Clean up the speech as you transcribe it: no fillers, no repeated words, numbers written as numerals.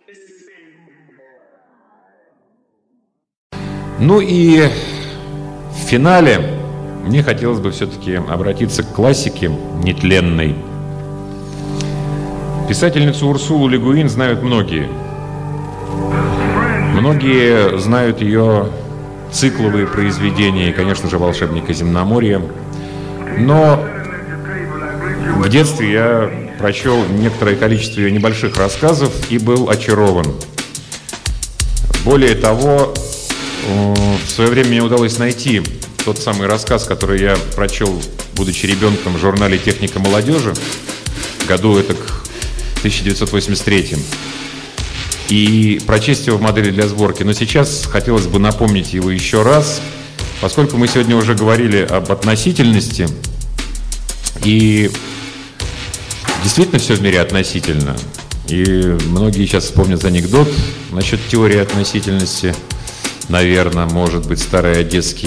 Ну и в финале мне хотелось бы все-таки обратиться к классике нетленной. Писательницу Урсулу Ле Гуин знают многие. Многие знают ее цикловые произведения и, конечно же, «Волшебника Земноморья». Но в детстве я прочел некоторое количество ее небольших рассказов и был очарован. Более того, в свое время мне удалось найти тот самый рассказ, который я прочел, будучи ребенком, в журнале «Техника молодежи», году это в 1983, и прочесть его в модели для сборки. Но сейчас хотелось бы напомнить его еще раз, поскольку мы сегодня уже говорили об относительности, и действительно все в мире относительно. И многие сейчас вспомнят анекдот насчет теории относительности. Наверное, может быть, старый одесский